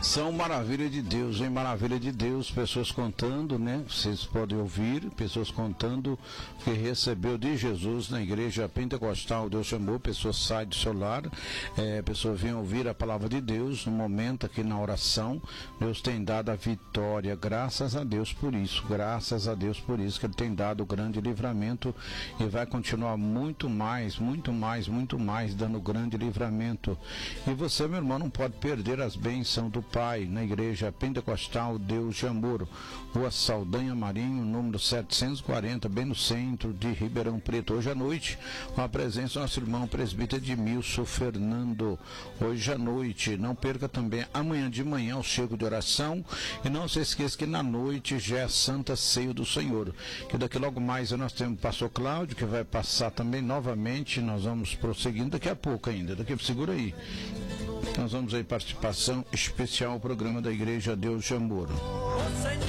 São maravilha de Deus, hein? Maravilha de Deus, pessoas contando, né? Vocês podem ouvir, pessoas contando que recebeu de Jesus na igreja pentecostal. Deus chamou, pessoas saem do seu lar, pessoas vêm ouvir a palavra de Deus no momento aqui na oração. Deus tem dado a vitória, graças a Deus por isso, graças a Deus por isso, que Ele tem dado o grande livramento e vai continuar muito mais, dando grande livramento. E você, meu irmão, não pode perder as bênçãos do Pai na igreja pentecostal Deus de Amor, Rua Saldanha Marinho, número 740, bem no centro de Ribeirão Preto. Hoje à noite, com a presença do nosso irmão presbítero Edmilson Fernando. Hoje à noite, não perca também amanhã de manhã o cego de oração, e não se esqueça que na noite já é a Santa Ceia do Senhor, que daqui logo mais nós temos o pastor Cláudio, que vai passar também novamente. Nós vamos prosseguindo daqui a pouco ainda, segura aí. Nós vamos aí, participação especial ao programa da Igreja Deus de Amor.